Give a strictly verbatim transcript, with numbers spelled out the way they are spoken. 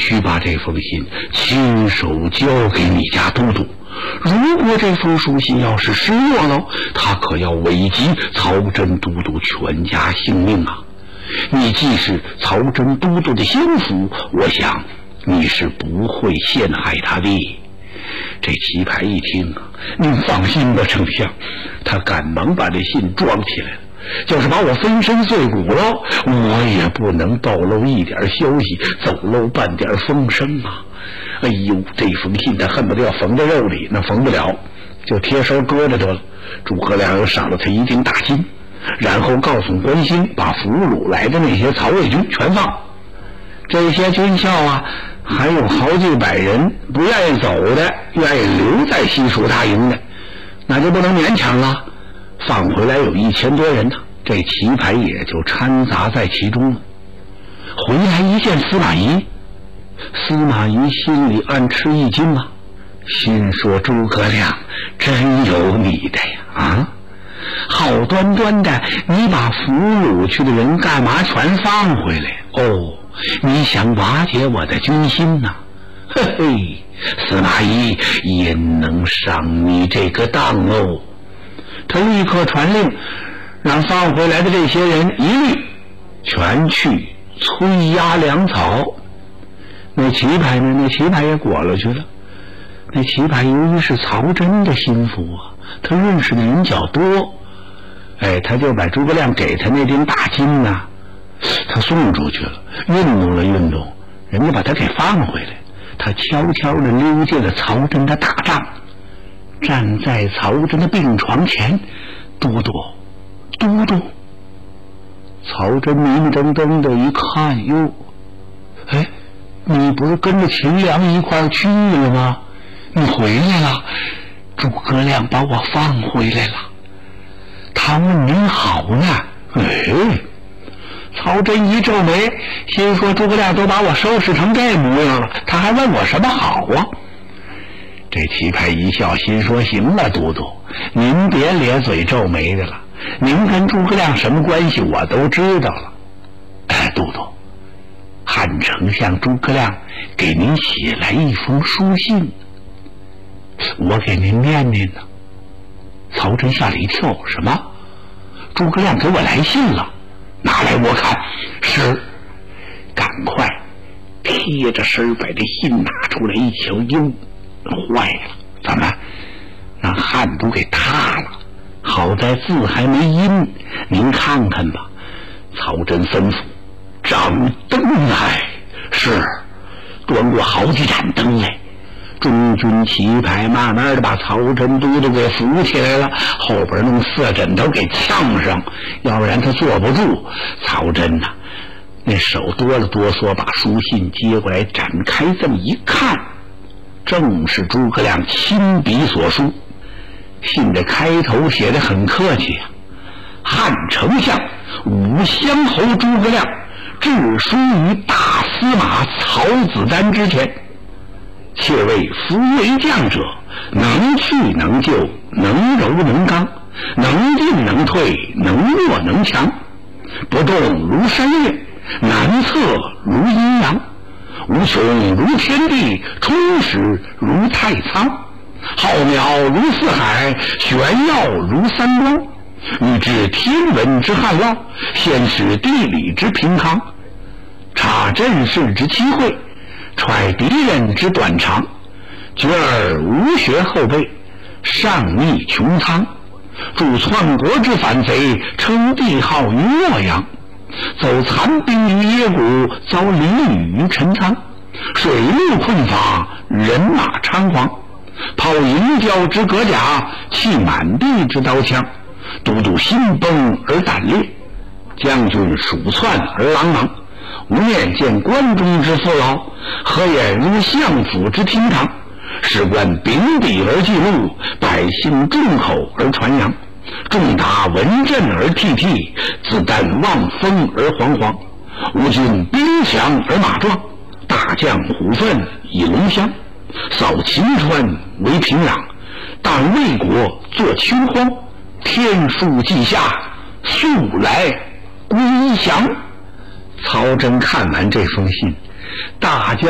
须把这封信亲手交给你家都督。如果这封书信要是失落了，他可要危及曹真都督全家性命啊！你既是曹真都督的心腹，我想你是不会陷害他的。这棋牌一听啊，您放心吧，丞相，他赶忙把这信装起来了。就是把我分身碎骨了，我也不能暴露一点消息，走漏半点风声啊！哎呦，这封信他恨不得要缝在肉里，那缝不了，就贴身搁着得了。诸葛亮又赏了他一锭大金，然后告诉关兴，把俘虏来的那些曹魏军全放。这些军校啊，还有好几百人不愿意走的，愿意留在西蜀大营的，那就不能勉强了。放回来有一千多人呢，这棋牌也就掺杂在其中了。回来一见司马懿，司马懿心里暗吃一惊啊，心说诸葛亮真有你的呀啊！好端端的你把俘虏去的人干嘛全放回来？哦，你想瓦解我的军心呐、啊？嘿嘿，司马懿也能上你这个当哦。他立刻传令，让放回来的这些人一律全去催押粮草。那棋牌呢？那棋牌也裹了去了。那棋牌由于是曹真的心腹啊，他认识的人较多，哎，他就把诸葛亮给他那锭大金呢，他送出去了，运动了运动，人家把他给放回来。他悄悄地溜进了曹真的大帐，站在曹真的病床前，都督，都督。曹真迷迷瞪瞪的一看，哟，哎，你不是跟着秦良一块去了吗？你回来了。诸葛亮把我放回来了。他问您好呢。哎，曹真一皱眉，心说诸葛亮都把我收拾成这模样了，他还问我什么好啊？这棋牌一笑，心说行了，都督，您别咧嘴皱眉的了，您跟诸葛亮什么关系我都知道了。哎，都督，汉丞相诸葛亮给您写来一封书信，我给您念念呢。曹真吓了一跳，什么？诸葛亮给我来信了？拿来我看。是。赶快贴着身把这信拿出来一瞧，哟，坏了，怎么让汉都给塌了？好在字还没阴，您看看吧。曹真吩咐掌灯来。是。端过好几盏灯来。中军棋牌慢慢的把曹真都督给扶起来了，后边弄四枕头给呛上，要不然他坐不住。曹真呐、啊，那手哆了哆嗦，把书信接过来，展开这么一看，正是诸葛亮亲笔所书。信的开头写得很客气啊，汉丞相武乡侯诸葛亮致书于大司马曹子丹之前，切为夫为将者，能去能救，能柔能刚，能进能退，能弱能强，不动如山岳，难测如阴阳，无穷如天地，充实如太仓，浩渺如四海，玄耀如三光，欲知天文之旱涝，先使地理之平康，察阵势之机会，揣敌人之短长，觉而无学后辈，上逆穹苍，助篡国之反贼，称帝号于洛阳，走残兵于野谷，遭淋雨于陈仓，水陆困乏，人马猖狂，抛银雕之戈甲，弃满地之刀枪，都督心崩而胆裂，将军鼠窜而狼芒，无面见关中之父老，合眼如相府之厅堂，士官秉笔而记录，百姓众口而传扬，众达闻震而涕涕，子弹望风而惶惶，吴军兵强而马壮，大将虎奋以龙骧，扫秦川为平壤，但魏国作秋荒，天数既下，速来归降。曹真看完这封信，大叫